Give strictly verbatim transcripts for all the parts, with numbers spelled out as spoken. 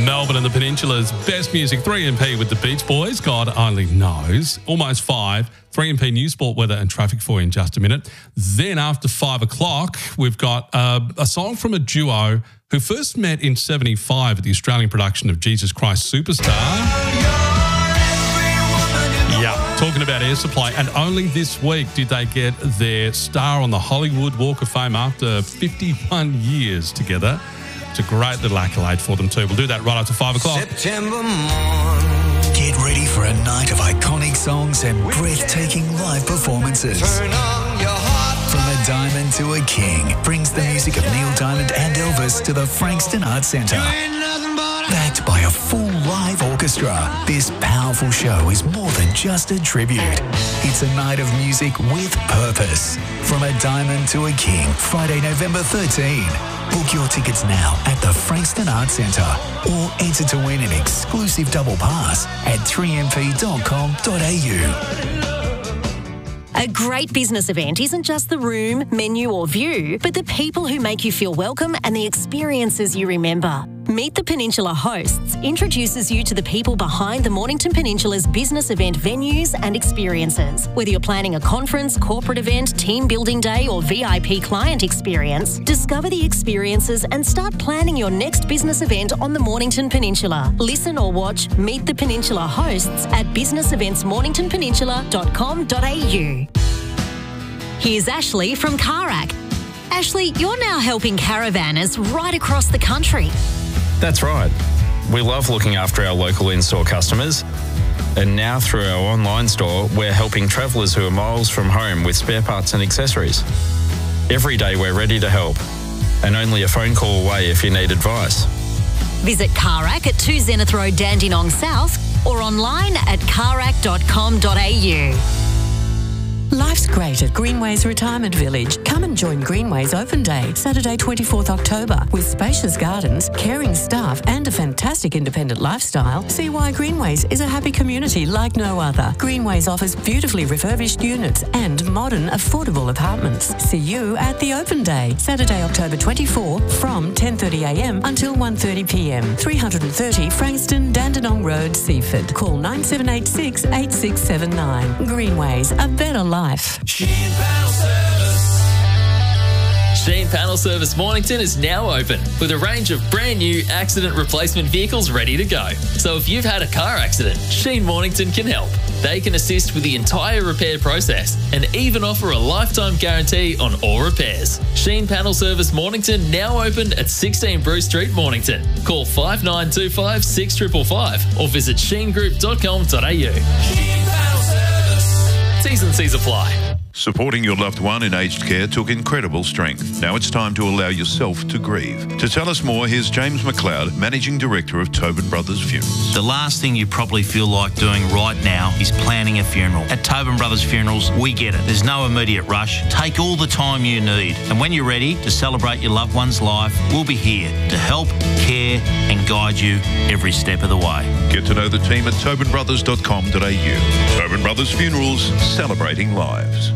Melbourne and the Peninsula's best music, three M P with the Beach Boys, God Only Knows. Almost five, three M P News, Sport, Weather and Traffic for you in just a minute. Then after five o'clock, we've got uh, a song from a duo who first met in seventy-five at the Australian production of Jesus Christ Superstar. Yeah, talking about Air Supply. And only this week did they get their star on the Hollywood Walk of Fame after fifty-one years together. It's a great little accolade for them too. We'll do that right after five o'clock. September morn. Get ready for a night of iconic songs and breathtaking live performances. Turn on your heart. From a diamond to a king brings the music of Neil Diamond and Elvis to the Frankston Arts Centre. Backed by a full live orchestra, this powerful show is more than just a tribute. It's a night of music with purpose. From a diamond to a king, Friday, November thirteenth. Book your tickets now at the Frankston Arts Centre or enter to win an exclusive double pass at three m p dot com dot a u. A great business event isn't just the room, menu or view, but the people who make you feel welcome and the experiences you remember. Meet the Peninsula Hosts introduces you to the people behind the Mornington Peninsula's business event venues and experiences. Whether you're planning a conference, corporate event, team building day or V I P client experience, discover the experiences and start planning your next business event on the Mornington Peninsula. Listen or watch Meet the Peninsula Hosts at business events mornington peninsula dot com dot a u. Here's Ashley from Carac. Ashley, you're now helping caravanners right across the country. That's right. We love looking after our local in-store customers. And now through our online store, we're helping travellers who are miles from home with spare parts and accessories. Every day we're ready to help. And only a phone call away if you need advice. Visit Carac at two Zenith Road, Dandenong South or online at carac dot com dot a u. Life's great at Greenways Retirement Village. Come and join Greenways Open Day, Saturday twenty-fourth October. With spacious gardens, caring staff and a fantastic independent lifestyle, see why Greenways is a happy community like no other. Greenways offers beautifully refurbished units and modern, affordable apartments. See you at the Open Day, Saturday October twenty-fourth from ten thirty a m until one thirty p m. three thirty Frankston, Dandenong Road, Seaford. Call nine seven eight six, eight six seven nine. Greenways, a better life. Sheen Panel Service. Sheen Panel Service Mornington is now open with a range of brand new accident replacement vehicles ready to go. So if you've had a car accident, Sheen Mornington can help. They can assist with the entire repair process and even offer a lifetime guarantee on all repairs. Sheen Panel Service Mornington now open at sixteen Bruce Street, Mornington. Call five nine two five, six five five five or visit sheen group dot com dot a u. Sheen Panel Service. T's and C's apply. Supporting your loved one in aged care took incredible strength. Now it's time to allow yourself to grieve. To tell us more, here's James McLeod, Managing Director of Tobin Brothers Funerals. The last thing you probably feel like doing right now is planning a funeral. At Tobin Brothers Funerals, we get it. There's no immediate rush. Take all the time you need. And when you're ready to celebrate your loved one's life, we'll be here to help, care and guide you every step of the way. Get to know the team at tobin brothers dot com dot a u. Tobin Brothers Funerals, celebrating lives.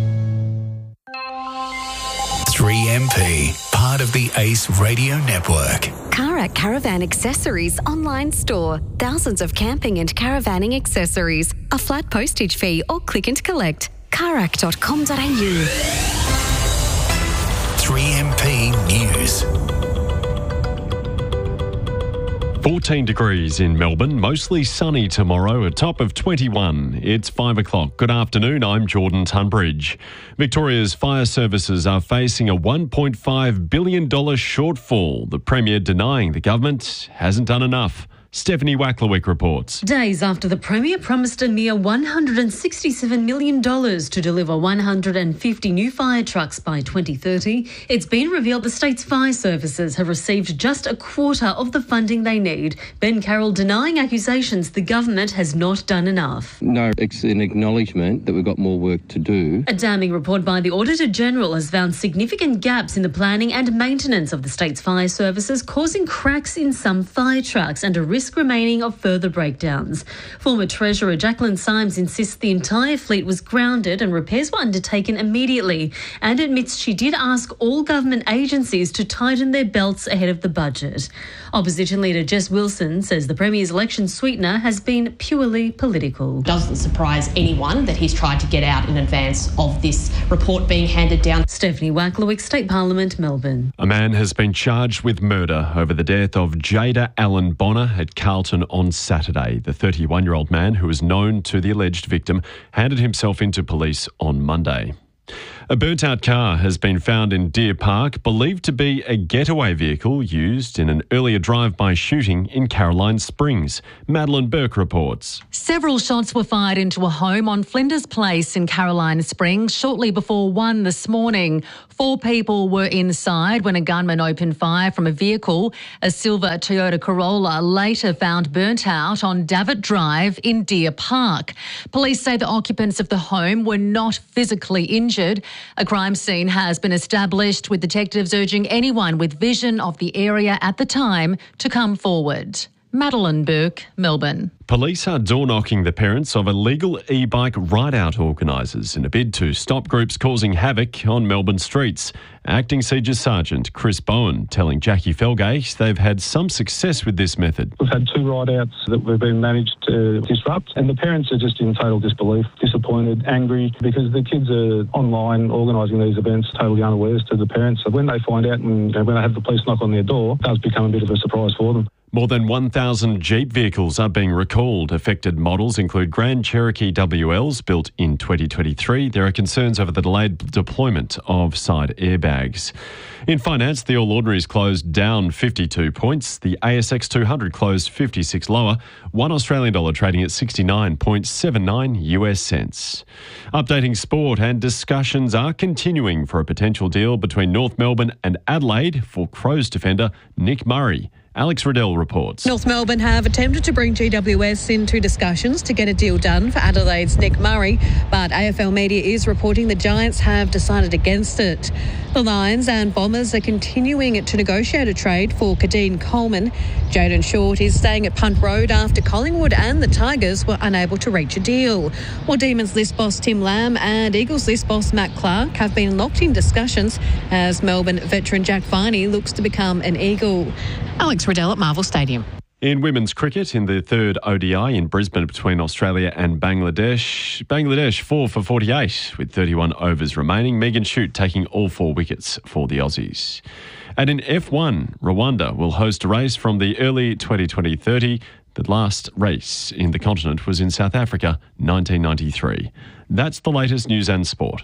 three M P, part of the Ace Radio Network. Carac Caravan Accessories online store. Thousands of camping and caravanning accessories. A flat postage fee or click and collect. carac dot com dot a u. three M P News. fourteen degrees in Melbourne, mostly sunny tomorrow, a top of twenty-one. It's five o'clock. Good afternoon, I'm Jordan Tunbridge. Victoria's fire services are facing a one point five billion dollars shortfall, the Premier denying the government hasn't done enough. Stephanie Wacklewick reports. Days after the Premier promised a mere one hundred sixty-seven million dollars to deliver one hundred fifty new fire trucks by twenty thirty, it's been revealed the state's fire services have received just a quarter of the funding they need. Ben Carroll denying accusations the government has not done enough. No, it's an acknowledgement that we've got more work to do. A damning report by the Auditor General has found significant gaps in the planning and maintenance of the state's fire services, causing cracks in some fire trucks and a risk risk remaining of further breakdowns. Former Treasurer Jacqueline Symes insists the entire fleet was grounded and repairs were undertaken immediately, and admits she did ask all government agencies to tighten their belts ahead of the budget. Opposition leader Jess Wilson says the Premier's election sweetener has been purely political. Doesn't surprise anyone that he's tried to get out in advance of this report being handed down. Stephanie Wacklowick, State Parliament, Melbourne. A man has been charged with murder over the death of Jada Allen Bonner at Carlton on Saturday. The thirty-one-year-old man, who is known to the alleged victim, handed himself into police on Monday. A burnt-out car has been found in Deer Park, believed to be a getaway vehicle used in an earlier drive-by shooting in Caroline Springs. Madeline Burke reports. Several shots were fired into a home on Flinders Place in Caroline Springs shortly before one this morning. Four people were inside when a gunman opened fire from a vehicle. A silver Toyota Corolla later found burnt out on Davitt Drive in Deer Park. Police say the occupants of the home were not physically injured. A crime scene has been established, with detectives urging anyone with vision of the area at the time to come forward. Madeline Burke, Melbourne. Police are door-knocking the parents of illegal e-bike ride-out organisers in a bid to stop groups causing havoc on Melbourne streets. Acting Siege Sergeant Chris Bowen telling Jackie Felgate they've had some success with this method. We've had two ride-outs that we've been managed to disrupt, and the parents are just in total disbelief, disappointed, angry, because the kids are online organising these events totally unawares to the parents. So when they find out and you know, when they have the police knock on their door, it does become a bit of a surprise for them. More than one thousand Jeep vehicles are being recalled. Affected models include Grand Cherokee W Ls built in twenty twenty-three. There are concerns over the delayed deployment of side airbags. In finance, the All Ordinaries closed down fifty-two points. The A S X two hundred closed fifty-six lower. One Australian dollar trading at sixty-nine point seven nine U S cents. Updating sport, and discussions are continuing for a potential deal between North Melbourne and Adelaide for Crows defender Nick Murray. Alex Riddell reports. North Melbourne have attempted to bring G W S into discussions to get a deal done for Adelaide's Nick Murray, but A F L Media is reporting the Giants have decided against it. The Lions and Bombers are continuing to negotiate a trade for Kadeen Coleman. Jaden Short is staying at Punt Road after Collingwood and the Tigers were unable to reach a deal. While Demons list boss Tim Lamb and Eagles list boss Matt Clark have been locked in discussions as Melbourne veteran Jack Viney looks to become an Eagle. Alex Riddell at Marvel Stadium. In women's cricket, in the third O D I in Brisbane between Australia and Bangladesh, Bangladesh four for forty-eight with thirty-one overs remaining. Megan Shute taking all four wickets for the Aussies. And in F one, Rwanda will host a race from the early twenty twenty thirty. The last race in the continent was in South Africa, nineteen ninety-three. That's the latest news and sport.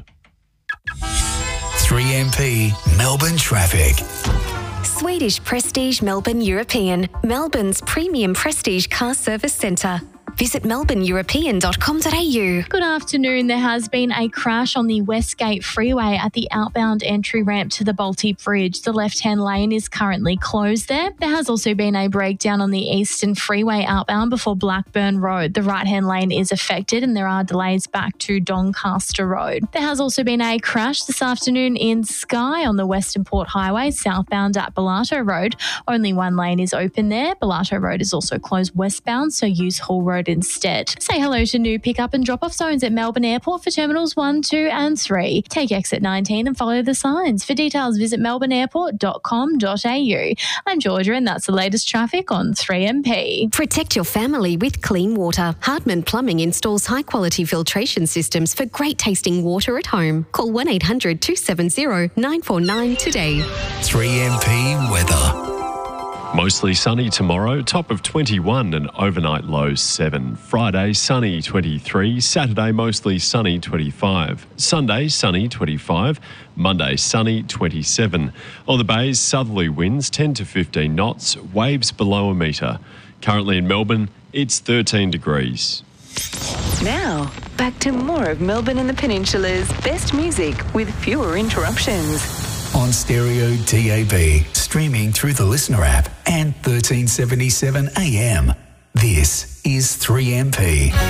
three M P Melbourne traffic. Swedish Prestige Melbourne European, Melbourne's premium prestige car service centre. Visit melbourne european dot com dot a u. Good afternoon. There has been a crash on the Westgate Freeway at the outbound entry ramp to the Balti Bridge. The left-hand lane is currently closed there. There has also been a breakdown on the Eastern Freeway outbound before Blackburn Road. The right-hand lane is affected and there are delays back to Doncaster Road. There has also been a crash this afternoon in Skye on the Western Port Highway, southbound at Bellato Road. Only one lane is open there. Bellato Road is also closed westbound, so use Hall Road instead. Say hello to new pick-up and drop-off zones at Melbourne Airport for Terminals one, two and three. Take exit nineteen and follow the signs. For details, visit melbourne airport dot com dot a u. I'm Georgia and that's the latest traffic on three M P. Protect your family with clean water. Hardman Plumbing installs high-quality filtration systems for great-tasting water at home. Call one eight hundred two seven zero nine four nine today. three M P weather. Mostly sunny tomorrow, top of twenty-one and overnight low seven. Friday, sunny twenty-three. Saturday, mostly sunny twenty-five. Sunday, sunny twenty-five. Monday, sunny twenty-seven. On the bays, southerly winds ten to fifteen knots, waves below a metre. Currently in Melbourne, it's thirteen degrees. Now, back to more of Melbourne and the Peninsula's best music with fewer interruptions. On stereo D A B, streaming through the Listener app and thirteen seventy-seven A M. This is three M P.